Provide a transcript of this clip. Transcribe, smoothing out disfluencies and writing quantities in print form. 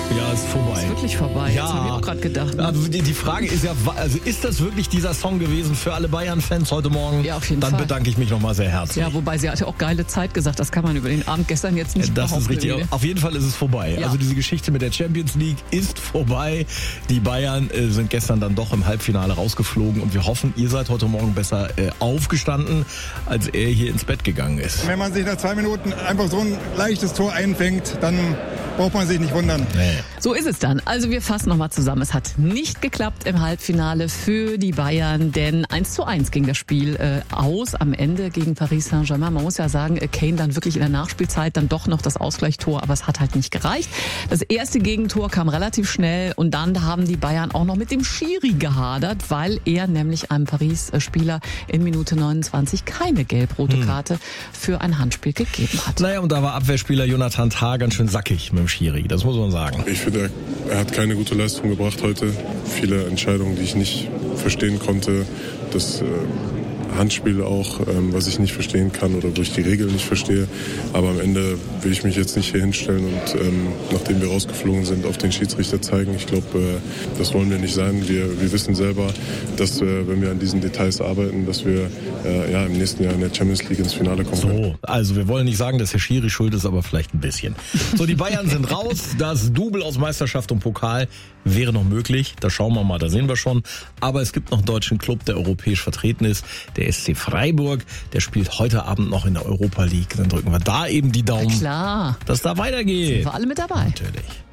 Ja, ist vorbei. Ist wirklich vorbei. Ja. Das habe ich auch gerade gedacht. Ne? Aber die Frage ist ja, also ist das wirklich dieser Song gewesen für alle Bayern-Fans heute Morgen? Ja, auf jeden Dann Fall. bedanke ich mich nochmal sehr herzlich. Ja, wobei sie hatte auch geile Zeit gesagt. Das kann man über den Abend gestern jetzt nicht Das ist behaupten. richtig. Auf jeden Fall ist es vorbei. Ja. Also diese Geschichte mit der Champions League ist vorbei. Die Bayern sind gestern dann doch im Halbfinale rausgeflogen und wir hoffen, ihr seid heute Morgen besser aufgestanden, als er hier ins Bett gegangen ist. Wenn man sich nach 2 Minuten einfach so ein leichtes Tor einfängt, dann braucht man sich nicht wundern. Nee. So ist es dann. Also wir fassen nochmal zusammen. Es hat nicht geklappt im Halbfinale für die Bayern, denn 1:1 ging das Spiel aus am Ende gegen Paris Saint-Germain. Man muss ja sagen, Kane dann wirklich in der Nachspielzeit dann doch noch das Ausgleichstor, aber es hat halt nicht gereicht. Das erste Gegentor kam relativ schnell und dann haben die Bayern auch noch mit dem Schiri gehadert, weil er nämlich einem Paris-Spieler in Minute 29 keine gelb-rote Karte für ein Handspiel gegeben hat. Naja, und da war Abwehrspieler Jonathan Tah ganz schön sackig mit dem Schiri, das muss man sagen. Ich finde, er hat keine gute Leistung gebracht heute. Viele Entscheidungen, die ich nicht verstehen konnte. Das Handspiel auch, was ich nicht verstehen kann oder wo ich die Regeln nicht verstehe. Aber am Ende will ich mich jetzt nicht hier hinstellen und nachdem wir rausgeflogen sind, auf den Schiedsrichter zeigen. Ich glaube, das wollen wir nicht sein. Wir wissen selber, dass wenn wir an diesen Details arbeiten, dass wir im nächsten Jahr in der Champions League ins Finale kommen. So, also wir wollen nicht sagen, dass Herr Schiri schuld ist, aber vielleicht ein bisschen. So, die Bayern sind raus. Das Double aus Meisterschaft und Pokal wäre noch möglich. Da schauen wir mal, da sehen wir schon. Aber es gibt noch einen deutschen Club, der europäisch vertreten ist. Der SC Freiburg. Der spielt heute Abend noch in der Europa League. Dann drücken wir da eben die Daumen, Klar, dass da weitergeht. sind wir alle mit dabei. Natürlich.